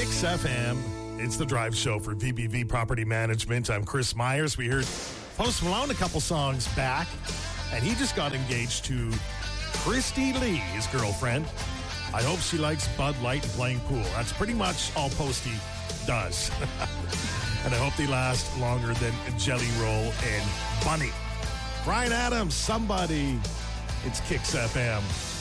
Kicks FM. It's the drive show for VBV Property Management. I'm Chris Myers. We heard Post Malone a couple songs back, and he just got engaged to Christy Lee, his girlfriend. I hope she likes Bud Light and playing pool. That's pretty much all Posty does. And I hope they last longer than Jelly Roll and Bunny. Brian Adams, Somebody. It's Kicks FM.